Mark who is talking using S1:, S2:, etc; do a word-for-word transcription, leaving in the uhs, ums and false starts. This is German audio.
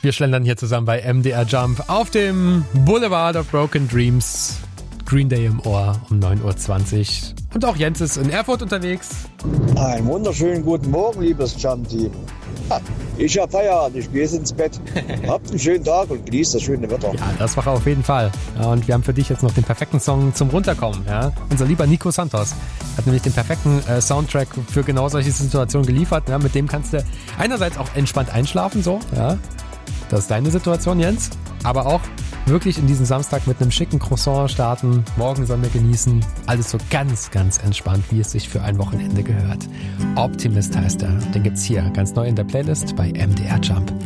S1: Wir schlendern hier zusammen bei M D R Jump auf dem Boulevard of Broken Dreams. Green Day im Ohr um neun Uhr zwanzig. Und auch Jens ist in Erfurt unterwegs.
S2: Einen wunderschönen guten Morgen, liebes Jump-Team. Ich hab Feierabend, ich gehe jetzt ins Bett. Habt einen schönen Tag und genießt das schöne Wetter.
S1: Ja, das war auf jeden Fall. Ja, und wir haben für dich jetzt noch den perfekten Song zum Runterkommen. Ja? Unser lieber Nico Santos hat nämlich den perfekten äh, Soundtrack für genau solche Situationen geliefert. Ja? Mit dem kannst du einerseits auch entspannt einschlafen, so. Ja? Das ist deine Situation, Jens. Aber auch wirklich in diesen Samstag mit einem schicken Croissant starten, Morgensonne genießen. Alles so ganz, ganz entspannt, wie es sich für ein Wochenende gehört. Optimist heißt er. Den gibt's hier ganz neu in der Playlist bei M D R Jump.